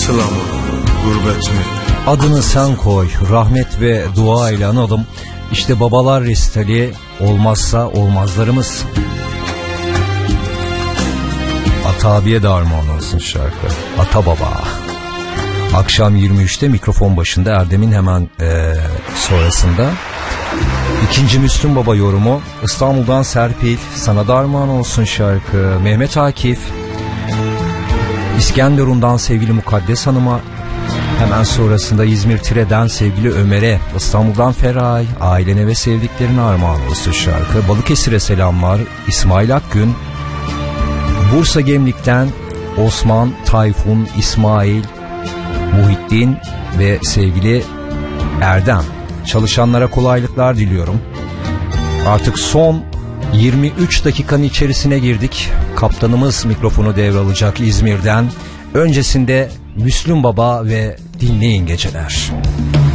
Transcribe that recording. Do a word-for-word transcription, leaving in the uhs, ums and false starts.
sıla mı, gurbet mi? Adını sen koy, rahmet ve dua ile analım. İşte babalar resitali, olmazsa olmazlarımız. Ata abiye de armağan olsun şarkı. Ata baba. Akşam yirmi üçte mikrofon başında, Erdem'in hemen ee, sonrasında. İkinci Müslüm Baba yorumu. İstanbul'dan Serpil, sana da armağan olsun şarkı. Mehmet Akif. İskenderun'dan sevgili Mukaddes Hanım'a. Hemen sonrasında İzmir Tire'den sevgili Ömer'e, İstanbul'dan Feray, ailene ve sevdiklerine armağan olsun şarkı. Balıkesir'e selamlar, İsmail Akgün. Bursa Gemlik'ten Osman, Tayfun, İsmail, Muhittin ve sevgili Erdem. Çalışanlara kolaylıklar diliyorum. Artık son yirmi üç dakikanın içerisine girdik. Kaptanımız mikrofonu devralacak İzmir'den. Öncesinde Müslüm Baba ve Dinleyin Geceler.